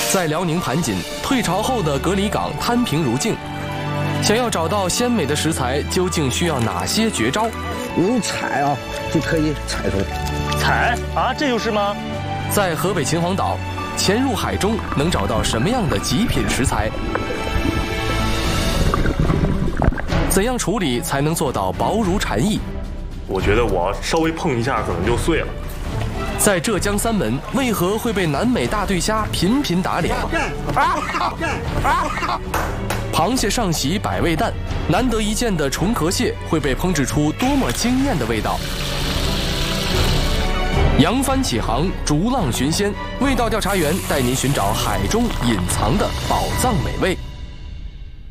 在辽宁盘锦，退潮后的隔离港摊平如镜。想要找到鲜美的食材，究竟需要哪些绝招？ 用采啊，就可以采出来。 采啊，这就是吗？ 在河北秦皇岛，潜入海中能找到什么样的极品食材？怎样处理才能做到薄如蝉翼？ 我觉得我稍微碰一下可能就碎了。 在浙江三门，为何会被南美大对虾频频打脸？螃蟹上席百味蛋，难得一见的纯壳蟹会被烹制出多么惊艳的味道？扬帆起航，逐浪寻鲜，味道调查员带您寻找海中隐藏的宝藏美味。